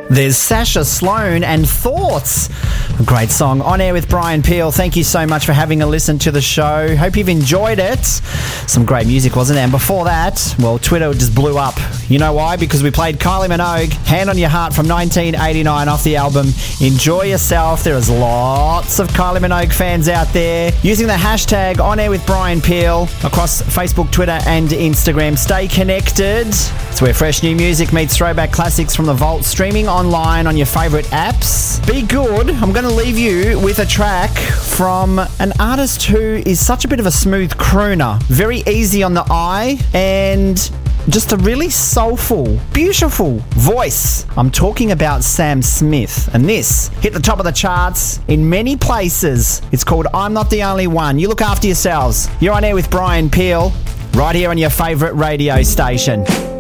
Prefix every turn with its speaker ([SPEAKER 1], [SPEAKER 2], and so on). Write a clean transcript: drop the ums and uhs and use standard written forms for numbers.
[SPEAKER 1] There's Sasha Sloan and Thoughts. A great song. On Air with Brian Peel. Thank you so much for having a listen to the show. Hope you've enjoyed it. Some great music, wasn't it? And before that, well, Twitter just blew up. You know why? Because we played Kylie Minogue, Hand on Your Heart from 1989 off the album Enjoy Yourself. There is lots of Kylie Minogue fans out there using the hashtag On Air with Brian Peel across Facebook, Twitter and Instagram. Stay connected. It's where fresh new music meets throwback classics from the vault, streaming online on your favourite apps. Be good. I'm going to leave you with a track from an artist who is such a bit of a smooth crooner. Very easy on the eye and just a really soulful, beautiful voice. I'm talking about Sam Smith. And this hit the top of the charts in many places. It's called I'm Not the Only One. You look after yourselves. You're on air with Brian Peel, right here on your favourite radio station.